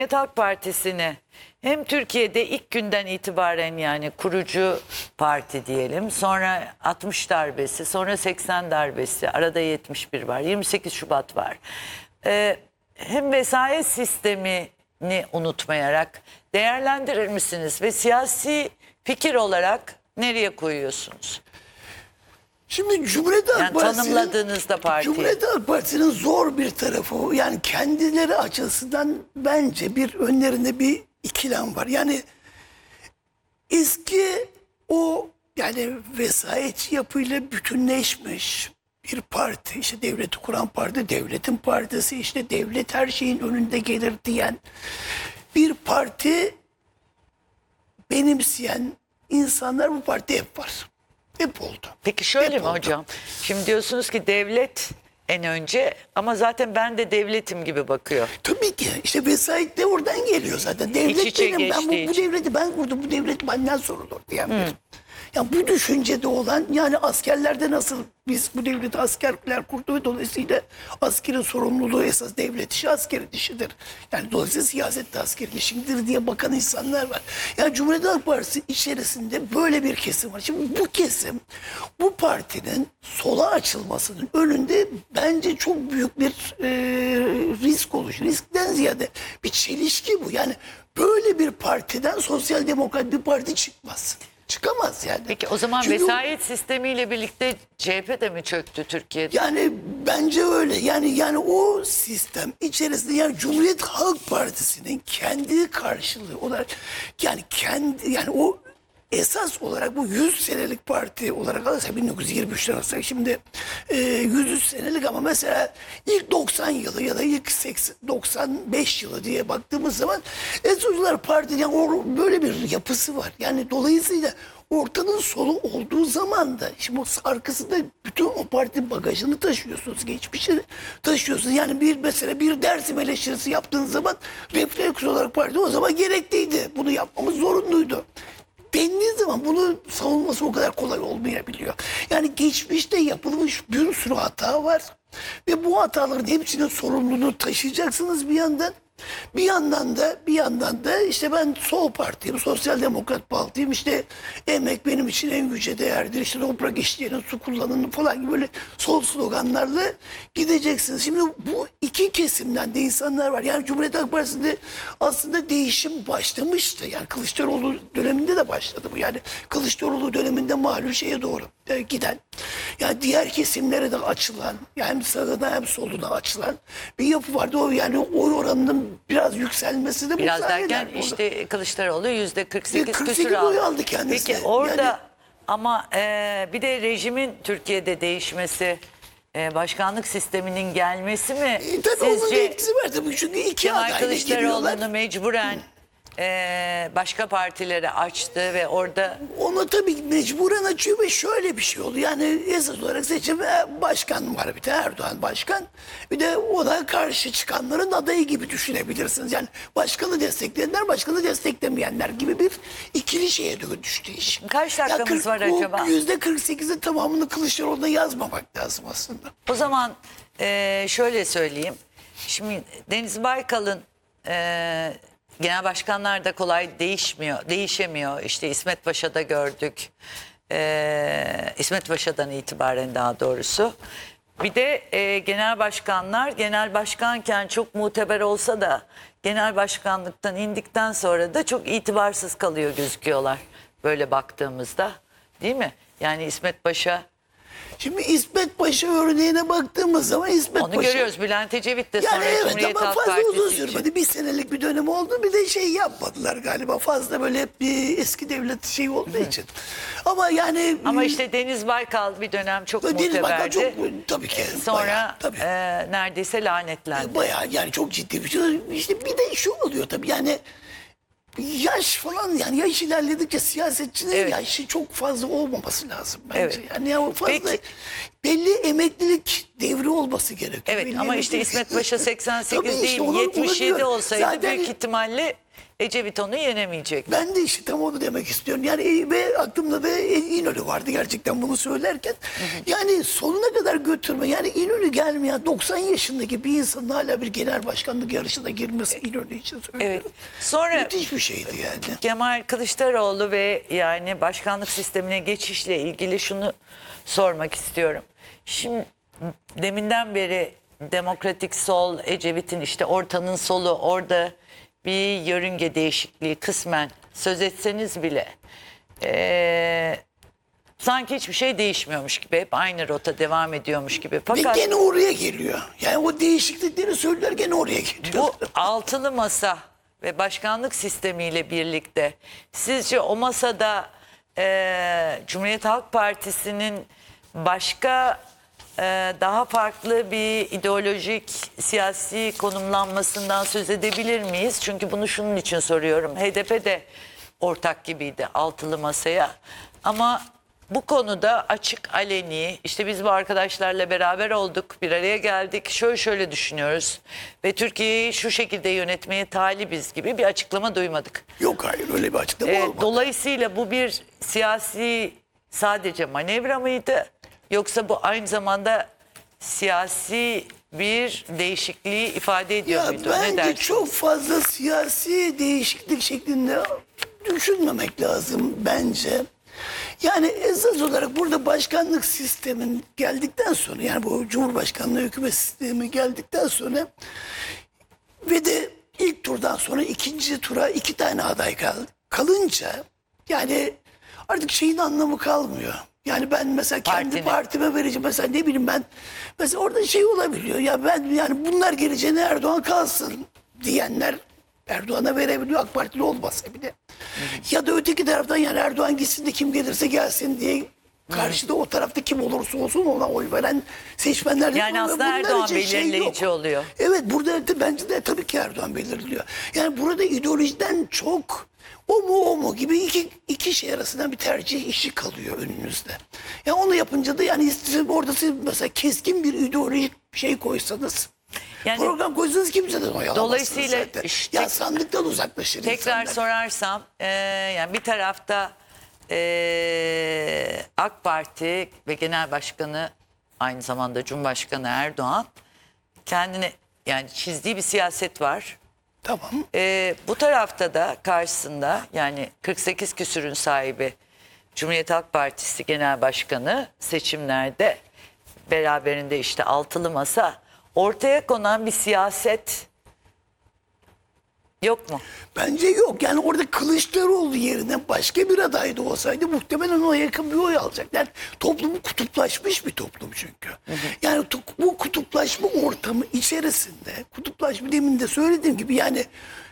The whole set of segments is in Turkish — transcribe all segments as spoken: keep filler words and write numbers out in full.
Cumhuriyet Halk Partisi'ni hem Türkiye'de ilk günden itibaren, yani kurucu parti diyelim, sonra altmış darbesi, sonra seksen darbesi, arada yetmiş bir var, yirmi sekiz Şubat var. Ee, hem vesayet sistemini unutmayarak değerlendirir misiniz ve siyasi fikir olarak nereye koyuyorsunuz? Şimdi Cumhuriyet Halk Yani Partisi'nin, tanımladığınızda parti. Cumhuriyet Halk Partisi'nin zor bir tarafı o. Yani kendileri açısından bence bir önlerinde bir ikilem var. Yani eski o yani vesayetçi yapıyla bütünleşmiş bir parti, işte devleti kuran parti, devletin partisi, işte devlet her şeyin önünde gelir diyen bir parti benimseyen insanlar bu parti hep var. Hep oldu. Peki şöyle Hep mi oldu. hocam? Şimdi diyorsunuz ki devlet en önce, ama zaten ben de devletim gibi bakıyor. Tabii ki işte vesayet de oradan geliyor zaten. Devlet içe benim, ben bu, geçtiği bu için. devleti ben kurdum, bu devlet benden sorulur diyen bir. Yani bu düşüncede olan, yani askerlerde nasıl biz bu devleti askerler kurdu ve dolayısıyla askerin sorumluluğu esas devlet işi, askerin işidir. Yani dolayısıyla siyaset de askerin işidir diye bakan insanlar var. Yani Cumhuriyet Halk Partisi içerisinde böyle bir kesim var. Şimdi bu kesim bu partinin sola açılmasının önünde bence çok büyük bir e, risk oluşur. Riskten ziyade bir çelişki bu. Yani böyle bir partiden sosyal demokrat bir parti çıkmaz. Çıkamaz yani. Peki o zaman Çünkü vesayet sistemiyle birlikte C H P de mi çöktü Türkiye'de? yani bence öyle. Yani yani o sistem içerisinde, yani Cumhuriyet Halk Partisi'nin kendi karşılığı olarak, yani kendi, yani o esas olarak bu yüz senelik parti olarak alırsak, bin dokuz yüz yirmi üçten alırsak şimdi e, yüz senelik, ama mesela ilk doksan yılı ya da ilk seksen, doksan beş yılı diye baktığımız zaman Esolcular Parti, yani o, böyle bir yapısı var. Yani dolayısıyla ortanın solu olduğu zaman da şimdi o arkasında bütün o parti bagajını taşıyorsunuz, geçmişini taşıyorsunuz. Yani bir mesela bir Dersim eleştirisi yaptığınız zaman refleks olarak parti o zaman gerekliydi. Bunu yapmamız zorunluydu dendiği zaman bunu savunması o kadar kolay olmayabiliyor. Yani geçmişte yapılmış bir sürü hata var ve bu hataların hepsinin sorumluluğunu taşıyacaksınız bir yandan. Bir yandan da bir yandan da işte ben sol partiyim, sosyal demokrat partiyim, işte emek benim için en yüce değerdir, işte toprak işleyenin, su kullanın falan gibi böyle sol sloganlarla gideceksiniz. Şimdi bu iki kesimden de insanlar var. Yani Cumhuriyet Halk Partisi'nde aslında değişim başlamıştı. Yani Kılıçdaroğlu döneminde de başladı bu. Yani Kılıçdaroğlu döneminde malum şeye doğru e, giden, yani diğer kesimlere de açılan, yani hem sağına hem soluna açılan bir yapı vardı. O yani oy oranının biraz yükselmesi de bu Biraz sayede derken oldu. işte Kılıçdaroğlu yüzde kırk sekiz kırk küsur sekiz oy aldı. aldı kendisine. Peki orada Yani- ama e, bir de rejimin Türkiye'de değişmesi, e, başkanlık sisteminin gelmesi mi? E, tabii onun da Sizce etkisi var tabii, çünkü iki Kemal adayla giriyorlar. Kılıçdaroğlu'nu mecburen e, başka partilere açtı ve orada Onu tabii mecburen açıyor ve şöyle bir şey oldu. Yani esas olarak seçim e, başkan var, bir de Erdoğan başkan. Bir de o da karşı çıkanların adayı gibi düşünebilirsiniz. Yani başkanı destekleyenler, başkanı desteklemeyenler gibi bir ikili şeye düştü iş. Kaç Ya dakikamız kırk- var o acaba? yüzde kırk sekizin tamamını Kılıçdaroğlu'na yazmamak lazım aslında. O zaman e, şöyle söyleyeyim. Şimdi Deniz Baykal'ın e, genel başkanlar da kolay değişmiyor, değişemiyor. İşte İsmet Paşa'da gördük. E, İsmet Paşa'dan itibaren daha doğrusu. Bir de e, genel başkanlar genel başkanken çok muteber olsa da genel başkanlıktan indikten sonra da çok itibarsız kalıyor gözüküyorlar. Böyle baktığımızda, değil mi? Yani İsmet Paşa, Şimdi İsmet Paşa örneğine baktığımız zaman İsmet onu Paşa... görüyoruz. Bülent Ecevit de Yani sonra evet, Cumhuriyet ama Halk fazla Partisi uzun için. sürmedi. Bir senelik bir dönem oldu. Bir de şey yapmadılar galiba. Fazla böyle bir eski devlet şey olduğu için. Ama yani... Ama işte Deniz Baykal bir dönem çok Deniz Baykal muteberdi. çok tabii ki. Sonra bayağı, tabii. e, neredeyse lanetlendi. Bayağı yani çok ciddi bir şey. İşte bir de şu oluyor tabii, yani yaş falan, yani yaş ilerledikçe siyasetçinin Evet. yaşı çok fazla olmaması lazım bence. Evet. Yani ya fazla Peki. belli emeklilik devri olması gerekiyor. Evet, Belli ama işte emeklilik- İsmet Paşa seksen sekiz Tabii işte değil onu- onu yetmiş yedi diyorum. olsaydı Zaten- büyük ihtimalle Ecevit onu yenemeyecek. Ben de işte tam onu demek istiyorum. Yani e, ve aklımda da e, İnönü vardı gerçekten bunu söylerken. Yani sonuna kadar götürme. Yani İnönü gelmeyen doksan yaşındaki bir insanın hala bir genel başkanlık yarışına girmesi İnönü için söylüyorum. Evet. Sonra Müthiş bir şeydi yani. Kemal Kılıçdaroğlu ve yani başkanlık sistemine geçişle ilgili şunu sormak istiyorum. Şimdi deminden beri demokratik sol, Ecevit'in işte ortanın solu, orada bir yörünge değişikliği kısmen söz etseniz bile eee, sanki hiçbir şey değişmiyormuş gibi, hep aynı rota devam ediyormuş gibi. Ve Fakat gene oraya geliyor. Yani o değişiklikleri söyler gene oraya geliyor. bu altılı masa ve başkanlık sistemiyle birlikte sizce o masada eee, Cumhuriyet Halk Partisi'nin başka eee, daha farklı bir ideolojik siyasi konumlanmasından söz edebilir miyiz? Çünkü bunu şunun için soruyorum. H D P de ortak gibiydi altılı masaya ama bu konuda açık aleni işte biz bu arkadaşlarla beraber olduk, bir araya geldik, şöyle şöyle düşünüyoruz ve Türkiye'yi şu şekilde yönetmeye talibiz gibi bir açıklama duymadık. Yok hayır öyle bir açıklama Ee, olmadı. dolayısıyla bu bir siyasi sadece manevra mıydı yoksa bu aynı zamanda siyasi bir değişikliği ifade ediyor Ya muydu? Ne bence dersin? çok fazla siyasi değişiklik şeklinde düşünmemek lazım bence. Yani esas olarak burada başkanlık sistemin geldikten sonra yani bu Cumhurbaşkanlığı hükümet sistemi geldikten sonra ve de ilk turdan sonra ikinci tura iki tane aday kal kalınca yani artık şeyin anlamı kalmıyor. Yani ben mesela kendi Partinin. partime vereceğim mesela ne bileyim ben mesela orada şey olabiliyor ya ben yani bunlar geleceğine Erdoğan kalsın diyenler Erdoğan'a verebiliyor AK Partili olmasa bile. Ya da öteki taraftan yani Erdoğan gitsin de kim gelirse gelsin diye karşıda o tarafta kim olursa olsun ona oy veren seçmenler. Yani Bunlar aslında Erdoğan için şey yok. belirleyici oluyor. Evet burada da bence de tabii ki Erdoğan belirliyor. Yani burada ideolojiden çok o mu o mu gibi iki, iki şey arasından bir tercih işi kalıyor önünüzde. Yani onu yapınca da yani siz orada siz mesela keskin bir ideolojik şey koysanız Yani- program koysanız kimseden oy alamazsınız Dolayısıyla zaten. işte- ya sandıktan uzaklaşır Tekrar insanlar. sorarsam e, yani bir tarafta e, AK Parti ve Genel Başkanı aynı zamanda Cumhurbaşkanı Erdoğan kendine yani çizdiği bir siyaset var. Tamam. E, bu tarafta da karşısında yani kırk sekiz küsürün sahibi Cumhuriyet Halk Partisi Genel Başkanı seçimlerde beraberinde işte altılı masa ortaya konan bir siyaset yok mu? Bence yok. Yani orada Kılıçdaroğlu yerine başka bir aday da olsaydı muhtemelen ona yakın bir oy alacak. Yani toplumu kutuplaşmış bir toplum çünkü. Yani tu- bu kutuplaşma ortamı içerisinde, kutuplaşma demin de söylediğim gibi yani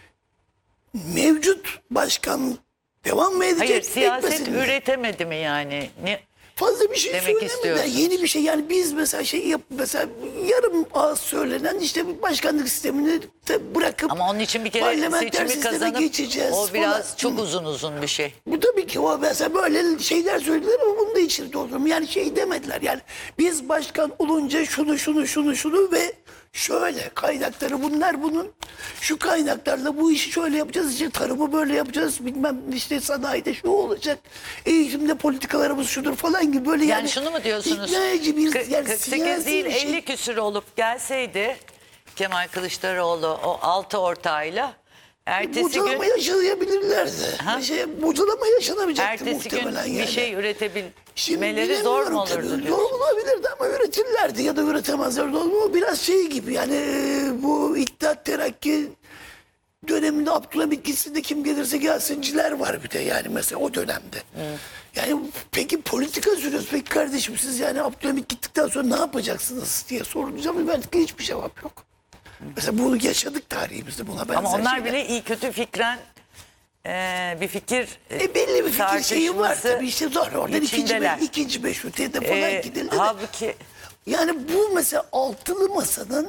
mevcut başkan devam mı edecek? Hayır siyaset etmesin mi? üretemedi mi yani? Ne? Fazla bir şey Demek söylemediler. istiyorsunuz. Yeni bir şey yani biz mesela şey yap mesela yarım ağız söylenen işte başkanlık sistemini de bırakıp Ama onun için bir kere parlamenter seçimi sisteme kazanıp geçeceğiz o biraz falan. çok uzun uzun bir şey. Bu tabii ki o mesela böyle şeyler söylediler ama bunu da içinde doldurdum. Yani şey demediler yani biz başkan olunca şunu şunu şunu şunu ve şöyle kaynakları bunlar bunun şu kaynaklarla bu işi şöyle yapacağız işte tarımı böyle yapacağız bilmem işte sanayide şu olacak eğitimde politikalarımız şudur falan gibi böyle yani, Yani şunu mu diyorsunuz? ikna edici bir Kırk- yani kırk sekiz siyasi değil bir şey. elli küsür olup gelseydi Kemal Kılıçdaroğlu o altı ortağıyla ertesi Bocalama gün yaşayabilirlerdi. Şey, bocalama yaşanamayacaktı ertesi gün muhtemelen bir yani. şey Şimdi üretebilmeleri zor bilemiyorum mu tabii. olurdu Zor diyorsun? olabilirdi ama üretirlerdi ya da üretemezlerdi. O biraz şey gibi yani e, bu İttihat Terakki döneminde Abdülhamit gitsin de kim gelirse gelsinciler var bir de yani mesela o dönemde. Yani peki politika sürüyoruz peki kardeşim siz yani Abdülhamit gittikten sonra ne yapacaksınız diye sorunca belki hiçbir cevap yok. Mesela bunu yaşadık tarihimizde buna benzer Ama onlar şeyler. bile iyi kötü fikren e, bir fikir E belli bir fikir şeyi var tartışması tabii işte zor oradan ikinci, içindeler. be, ikinci meşrutiyete falan E, gidildi de. halbuki Yani bu mesela altılı masanın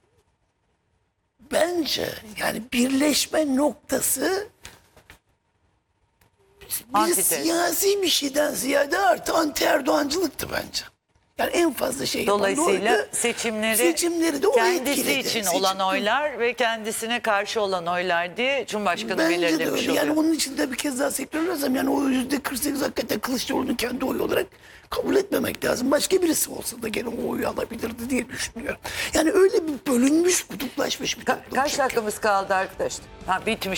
bence yani birleşme noktası bir Antitez. siyasi bir şeyden ziyade artı anti Erdoğancılıktı bence. Yani en fazla şey yapan da Dolayısıyla oydu. seçimleri, seçimleri de o kendisi etkiledi. için Seçim- olan oylar ve kendisine karşı olan oylar diye Cumhurbaşkanı Bence de belirlemiş öyle. oluyor. Yani onun için de bir kez daha tekrar lazım. Yani o yüzde kırk sekiz hakikaten Kılıçdaroğlu'nun kendi oyu olarak kabul etmemek lazım. Başka birisi olsa da gene o oyu alabilirdi diye düşünüyorum. Yani öyle bir bölünmüş, kutuplaşmış bir Ka- toplum. kaç çünkü. dakikamız kaldı arkadaşlar? Ha bitmiş.